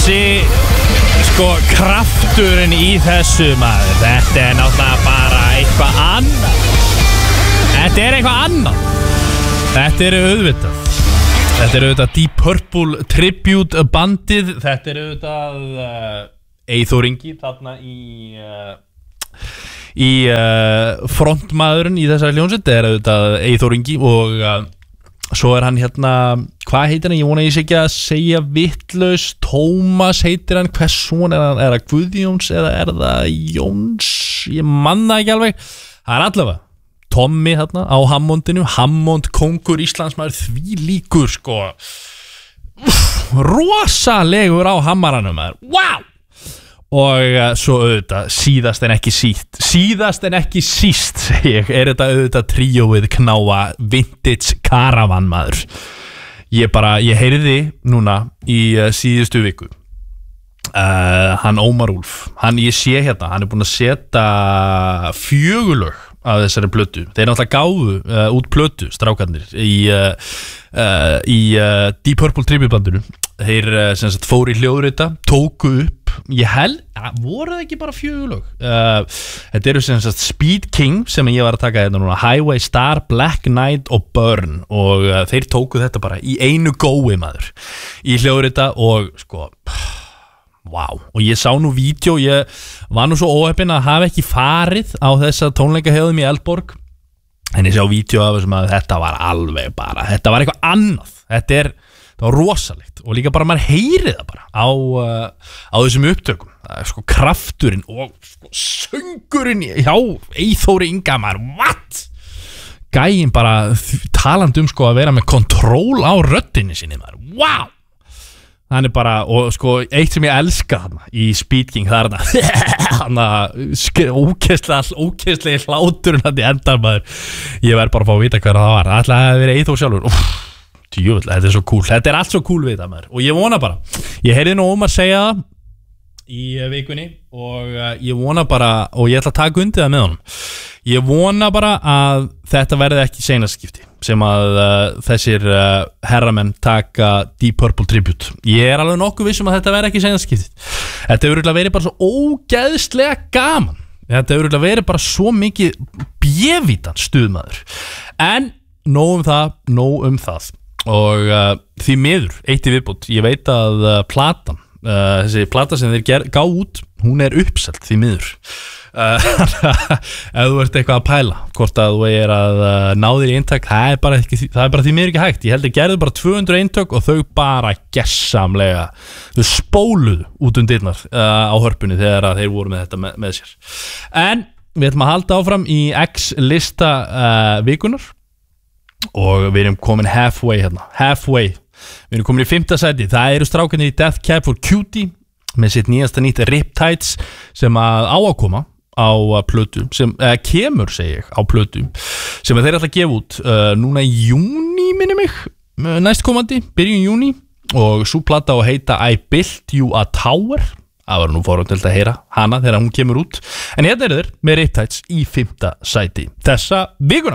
Þessi sko krafturinn í þessu maður, þetta náttúrulega bara eitthvað annað. Þetta eitthvað annað. Þetta auðvitað Deep Purple Tribute bandið. Þetta auðvitað Eyþór Ingi þarna í frontmaðurinn í þessari hljómsveit. Þetta auðvitað Eyþór Ingi og svo hann hérna, hvað heitir hann? Ég vona ég sé ekki að segja vitlaus. Tómas heitir hann. Hvers son hann? Það Guðjóns eða það Jóns? Ég manna ekki alveg. Það allavega Tommi hérna á Hammondinu. Hammond kongur Íslandsmaður, því líkur sko rosalegur á hammaranum maður. Wow! Og svo auðvitað síðast en ekki síst ég, þetta auðvitað tríóið Knáa Vintage Caravan maður. Ég heyrði núna í síðustu viku hann Ómar Úlf, ég sé hérna, hann búinn að setja 4 lög af þessari plötu. Þeir náttúrulega gáfu út plötu, strákarnir í Deep Purple Tribute bandinu. Þeir sem sagt fóru í hljóðrita, tóku upp, ég held, voru það ekki bara 4 lög? Þetta sem sagt Speed King sem ég var að taka hérna núna, Highway Star, Black Knight og Burn, og þeir tóku þetta bara í einu gói maður í hljóðrita og sko wow, og ég sá nú vídeo, ég var nú svo óheppinn að hafa ekki farið á þessa tónleikahöfðum í Eldborg, en ég sá vídeo af þessum að þetta var alveg bara, þetta var eitthvað annað, þetta var rosalegt og líka bara maður heyrið það bara á þessum upptökum, sko krafturinn og sko söngurinn hjá Eyþóri Inga maður, what? Gæinn bara talandi sko að vera með kontról á röddinni sinni maður, wow! Hann bara, og sko, eitt sem ég elska þarna í Speed King, það þarna ógeðslega hláturinn hann í endar maður. Ég verð bara að fá að vita hver það var. Það ætlaði að vera Eyþór sjálfur. Djöfull, þetta svo cool. Þetta allt svo cool við það maður. Og ég vona bara, ég heyrði nú Ómar segja það í vikunni og ég vona bara, og ég ætla að taka undir það með honum. Ég vona bara að þetta verði ekki seinaskipti sem að þessir herramenn taka Deep Purple Tribute. Ég alveg nokkuð viss að þetta verði ekki seinaskipti. Þetta hefur verið bara svo ógeðslega gaman. Þetta hefur verið bara svo mikið bjevítan stuðmaður. En nóg um það. Og því miður, eitt í viðbót, ég veit að platan, þessi plata sem þeir gá út, hún uppselt því miður. Ef þú ert eitthvað að pæla hvort að þú að ná þér í eintak, það bara því miður ekki hægt. Ég held að gerðu bara 200 eintök og þau bara gessamlega, þau spóluðu út dyrnar á hörpunni þegar þeir voru með þetta með sér. En við ætlum að halda áfram í X-lista vikunar og við erum komin halfway hérna, við erum komin í 5. sæti. Það eru strákarnir í Death Cab for Cutie með sitt nýjasta nýtt Riptides sem á að koma á plötu, sem kemur segi ég á plötu, sem þeir ætla að gefa út núna í júní minni mig, næstkomandi, byrjun júní, og svo plata að heita I Built You a Tower. Það var nú forvöldilegt að heyra hana þegar hún kemur út, en hérna eru þeir með Riptides í 5. sæti þessa vikuna.